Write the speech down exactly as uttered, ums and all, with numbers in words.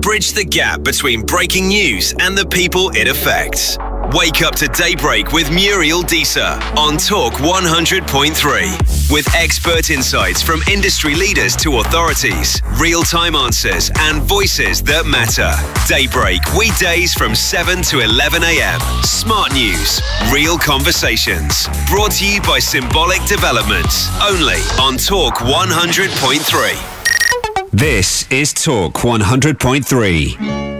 bridge the gap between breaking news and the people it affects. Wake up to Daybreak with Muriel Deesa on Talk one hundred point three. With expert insights from industry leaders to authorities, real-time answers and voices that matter. Daybreak, weekdays from seven to eleven a.m. Smart news, real conversations. Brought to you by Symbolic Development. Only on Talk one hundred point three. This is Talk one hundred point three.